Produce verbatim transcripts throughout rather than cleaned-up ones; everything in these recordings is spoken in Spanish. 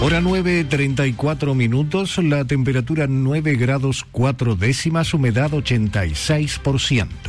Hora nueve, treinta y cuatro minutos, la temperatura nueve grados cuatro décimas, humedad ochenta y seis por ciento.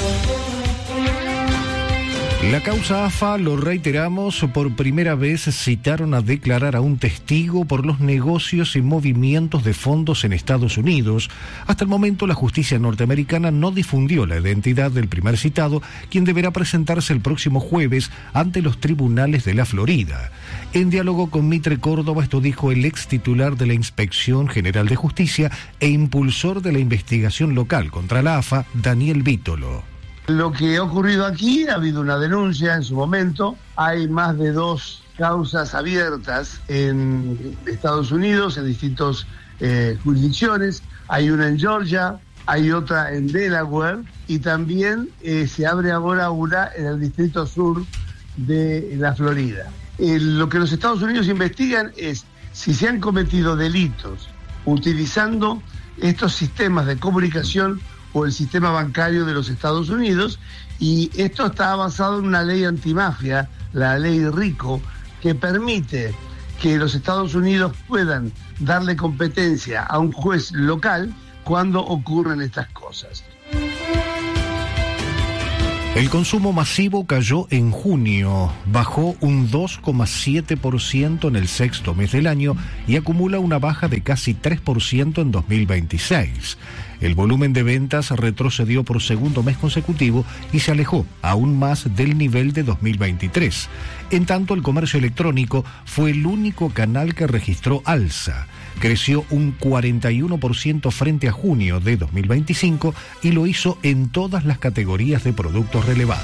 La causa A F A, lo reiteramos, por primera vez citaron a declarar a un testigo por los negocios y movimientos de fondos en Estados Unidos. Hasta el momento, la justicia norteamericana no difundió la identidad del primer citado, quien deberá presentarse el próximo jueves ante los tribunales de la Florida. En diálogo con Mitre Córdoba, esto dijo el ex titular de la Inspección General de Justicia e impulsor de la investigación local contra la A F A, Daniel Vítolo. Lo que ha ocurrido aquí, ha habido una denuncia en su momento, hay más de dos causas abiertas en Estados Unidos, en distintas eh, jurisdicciones, hay una en Georgia, hay otra en Delaware y también eh, se abre ahora una en el Distrito Sur de la Florida. Eh, lo que los Estados Unidos investigan es si se han cometido delitos utilizando estos sistemas de comunicación o el sistema bancario de los Estados Unidos, y esto está basado en una ley antimafia, la ley RICO, que permite que los Estados Unidos puedan darle competencia a un juez local cuando ocurren estas cosas. El consumo masivo cayó en junio, bajó un dos coma siete por ciento en el sexto mes del año y acumula una baja de casi tres por ciento en dos mil veintiséis. El volumen de ventas retrocedió por segundo mes consecutivo y se alejó aún más del nivel de dos mil veintitrés. En tanto, el comercio electrónico fue el único canal que registró alza. Creció un cuarenta y uno por ciento frente a junio de dos mil veinticinco y lo hizo en todas las categorías de productos relevadas.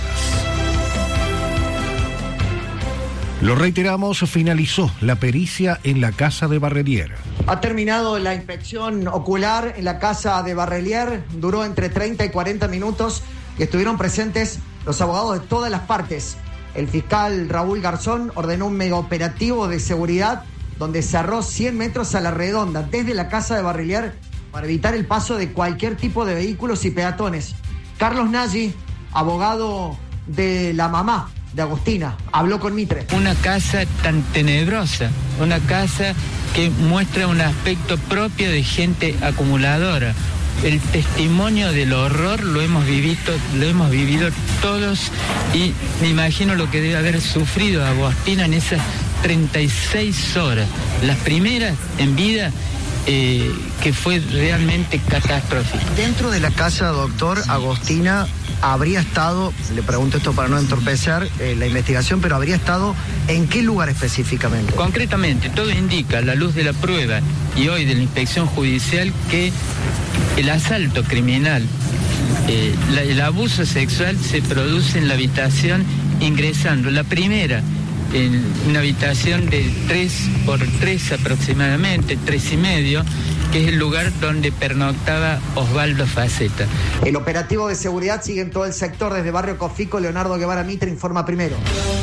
Lo reiteramos, finalizó la pericia en la casa de Barrelier. Ha terminado la inspección ocular en la casa de Barrelier, duró entre treinta y cuarenta minutos y estuvieron presentes los abogados de todas las partes. El fiscal Raúl Garzón ordenó un mega operativo de seguridad donde cerró cien metros a la redonda desde la casa de Barrelier para evitar el paso de cualquier tipo de vehículos y peatones. Carlos Nagy, abogado de la mamá de Agostina, habló con Mitre. Una casa tan tenebrosa, una casa que muestra un aspecto propio de gente acumuladora. El testimonio del horror lo hemos vivido, lo hemos vivido todos, y me imagino lo que debe haber sufrido Agostina en esas treinta y seis horas. Las primeras en vida, eh, que fue realmente catastrófico. Dentro de la casa, doctor, Agostina habría estado, le pregunto esto para no entorpecer eh, la investigación, pero habría estado ¿en qué lugar específicamente? Concretamente, todo indica, a la luz de la prueba y hoy de la inspección judicial, que el asalto criminal, eh, la, el abuso sexual se produce en la habitación ingresando, la primera, en una habitación de tres por tres aproximadamente, tres y medio, que es el lugar donde pernoctaba Osvaldo Faceta. El operativo de seguridad sigue en todo el sector. Desde Barrio Cofico, Leonardo Guevara Mitre informa primero.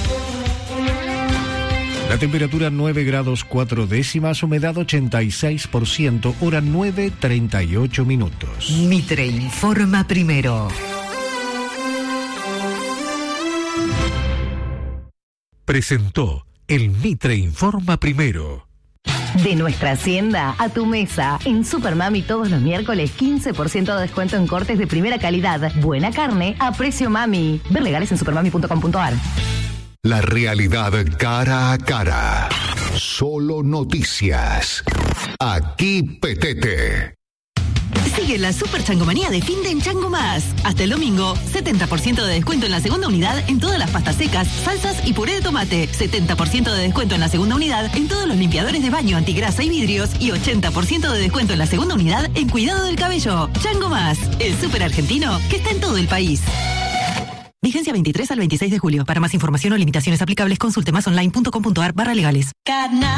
La temperatura nueve grados cuatro décimas, humedad ochenta y seis por ciento, hora nueve, treinta y ocho minutos. Mitre informa primero. Presentó el Mitre Informa Primero. De nuestra hacienda a tu mesa. En Supermami todos los miércoles quince por ciento de descuento en cortes de primera calidad. Buena carne a precio mami. Ver legales en supermami punto com punto a r. La realidad cara a cara. Solo noticias. Aquí Petete. Sigue la super changomanía de fin de en Chango Más. Hasta el domingo, setenta por ciento de descuento en la segunda unidad en todas las pastas secas, salsas y puré de tomate. setenta por ciento de descuento en la segunda unidad en todos los limpiadores de baño, antigrasa y vidrios. Y ochenta por ciento de descuento en la segunda unidad en cuidado del cabello. Chango Más, el súper argentino que está en todo el país. Vigencia veintitrés al veintiséis de julio. Para más información o limitaciones aplicables, consulte más online punto com punto a r barra legales.